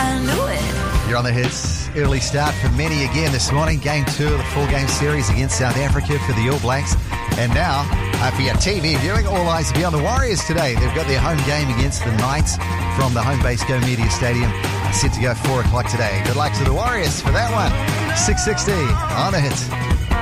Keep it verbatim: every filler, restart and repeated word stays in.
I knew it. You're on the hits. Early start for many again this morning. Game two of the four-game series against South Africa for the All Blacks. And now, uh, for your T V viewing, all eyes will be on the Warriors today. They've got their home game against the Knights from the home base Go Media Stadium. Set to go four o'clock today. Good luck to the Warriors for that one. six sixty on the hits.